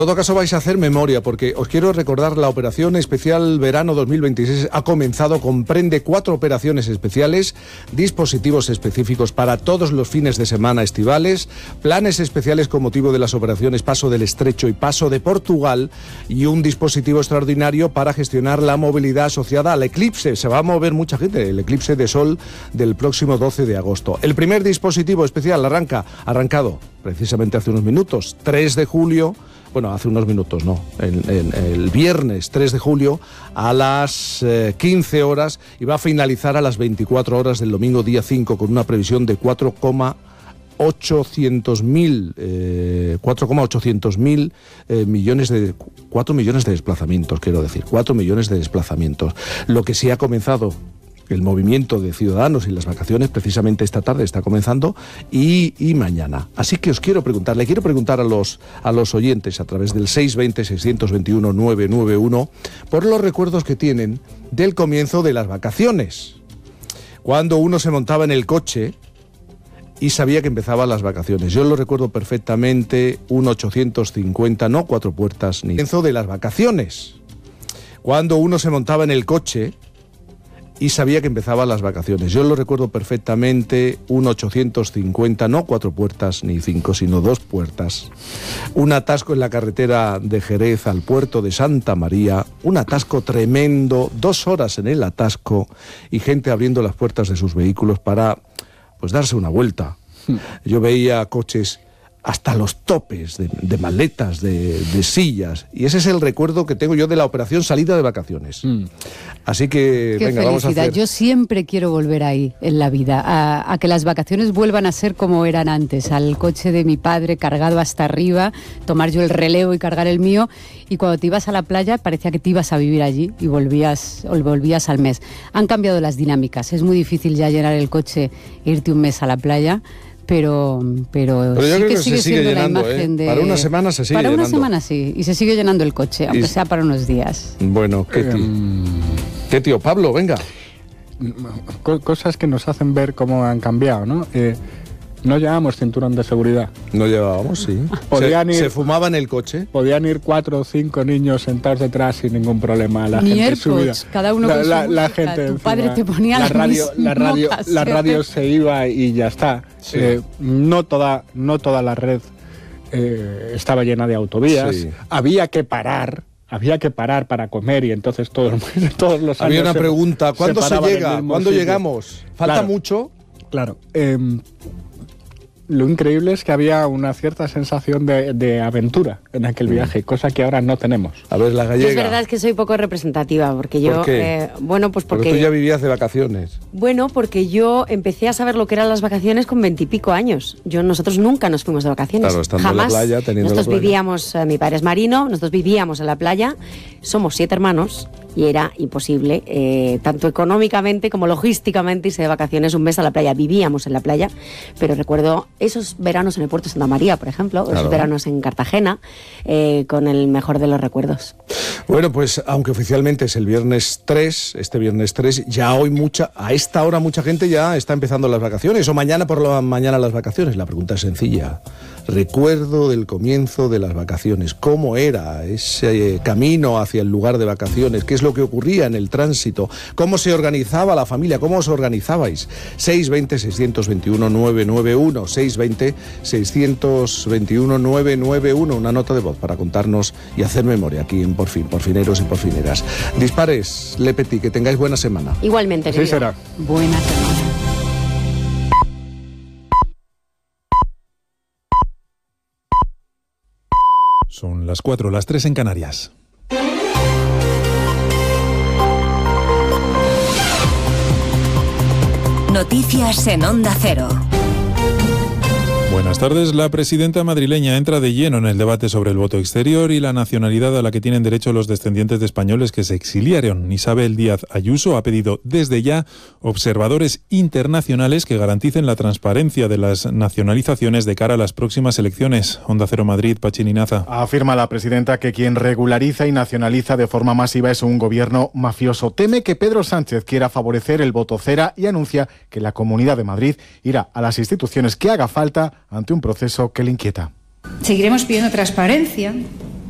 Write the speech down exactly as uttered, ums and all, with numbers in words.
En todo caso vais a hacer memoria, porque os quiero recordar la operación especial verano dos mil veintiséis ha comenzado, comprende cuatro operaciones especiales, dispositivos específicos para todos los fines de semana estivales, planes especiales con motivo de las operaciones Paso del Estrecho y Paso de Portugal y un dispositivo extraordinario para gestionar la movilidad asociada al eclipse. Se va a mover mucha gente, el eclipse de sol del próximo doce de agosto. El primer dispositivo especial arranca, arrancado precisamente hace unos minutos, tres de julio. Bueno, hace unos minutos, no, el, el, el viernes tres de julio a las eh, quince horas y va a finalizar a las veinticuatro horas del domingo día cinco con una previsión de cuatro coma ochocientos mil eh, cuatro coma ochocientos mil eh, millones de cuatro millones de desplazamientos, quiero decir, cuatro millones de desplazamientos. Lo que sí ha comenzado el movimiento de ciudadanos y las vacaciones precisamente esta tarde está comenzando y, y mañana. Así que os quiero preguntar, le quiero preguntar a los, a los oyentes a través del seis veinte, seiscientos veintiuno, novecientos noventa y uno por los recuerdos que tienen del comienzo de las vacaciones. Cuando uno se montaba en el coche y sabía que empezaban las vacaciones. Yo lo recuerdo perfectamente, un ochocientos cincuenta, no cuatro puertas ni... Comienzo de las vacaciones. Cuando uno se montaba en el coche y sabía que empezaban las vacaciones. Yo lo recuerdo perfectamente, un ochocientos cincuenta, no cuatro puertas ni cinco, sino dos puertas. Un atasco en la carretera de Jerez al puerto de Santa María, un atasco tremendo, dos horas en el atasco y gente abriendo las puertas de sus vehículos para, pues, darse una vuelta. Yo veía coches hasta los topes de, de maletas, de, de sillas. Y ese es el recuerdo que tengo yo de la operación salida de vacaciones. Mm. Así que, Qué venga, felicidad. vamos a hacer... Yo siempre quiero volver ahí, en la vida, a, a que las vacaciones vuelvan a ser como eran antes, al coche de mi padre cargado hasta arriba, tomar yo el relevo y cargar el mío, y cuando te ibas a la playa parecía que te ibas a vivir allí y volvías, volvías al mes. Han cambiado las dinámicas, es muy difícil ya llenar el coche e irte un mes a la playa. Pero, pero, pero yo sí creo que, que sigue se sigue siendo llenando, la imagen ¿eh? de... Para una semana se sigue para llenando. Para una semana sí, y se sigue llenando el coche, aunque y... sea para unos días. Bueno, ¿qué tío? Um... ¿Qué tío? Pablo, venga. Cosas que nos hacen ver cómo han cambiado, ¿no? Eh, no llevábamos cinturón de seguridad. No llevábamos, sí. Podían se, ir, se fumaba en el coche. Podían ir cuatro o cinco niños sentados detrás sin ningún problema. La Ni gente subida. Cada uno la, con la, su la música. gente Tu encima. padre te ponía la la radio, la radio, la radio se iba y ya está. Sí. Eh, no toda, no toda la red eh, estaba llena de autovías. Sí. Había que parar. Había que parar para comer y entonces todos, todos los años... Había una se, pregunta, ¿cuándo se, se llega? ¿Cuándo sitio? llegamos? ¿Falta claro, mucho? Claro. Eh, lo increíble es que había una cierta sensación de, de aventura en aquel viaje, cosa que ahora no tenemos. A ver, la gallega. Es verdad es que soy poco representativa, porque yo... ¿Por qué? Eh, bueno, pues porque... Porque tú ya vivías de vacaciones. Bueno, porque yo empecé a saber lo que eran las vacaciones con veintipico años. Yo, nosotros nunca nos fuimos de vacaciones. Claro, estando Jamás. en la playa, teniendo nosotros la playa. vivíamos, eh, mi padre es marino, nosotros vivíamos en la playa, somos siete hermanos, y era imposible, eh, tanto económicamente como logísticamente, irse de vacaciones un mes a la playa. Vivíamos en la playa, pero recuerdo esos veranos en el puerto de Santa María, por ejemplo, claro. Esos veranos en Cartagena, eh, con el mejor de los recuerdos. Bueno, pues aunque oficialmente es el viernes tres, este viernes tres, ya hoy mucha, a esta hora mucha gente ya está empezando las vacaciones, o mañana por la mañana las vacaciones. La pregunta es sencilla. Recuerdo del comienzo de las vacaciones. ¿Cómo era ese camino hacia el lugar de vacaciones? ¿Qué es lo que ocurría en el tránsito? ¿Cómo se organizaba la familia? ¿Cómo os organizabais? seis veinte, seiscientos veintiuno, novecientos noventa y uno, seis veinte, seiscientos veintiuno, novecientos noventa y uno, una nota de voz para contarnos y hacer memoria aquí en Por Fin, Porfineros y Porfineras. Dispares, Le Petit, que tengáis buena semana. Igualmente. Sí será. Buena semana. Son las cuatro, las tres en Canarias. Noticias en Onda Cero. Buenas tardes. La presidenta madrileña entra de lleno en el debate sobre el voto exterior y la nacionalidad a la que tienen derecho los descendientes de españoles que se exiliaron. Isabel Díaz Ayuso ha pedido desde ya observadores internacionales que garanticen la transparencia de las nacionalizaciones de cara a las próximas elecciones. Onda Cero Madrid, Pachín Inaza. Afirma la presidenta que quien regulariza y nacionaliza de forma masiva es un gobierno mafioso. Teme que Pedro Sánchez quiera favorecer el voto cera y anuncia que la Comunidad de Madrid irá a las instituciones que haga falta ante un proceso que le inquieta. Seguiremos pidiendo transparencia,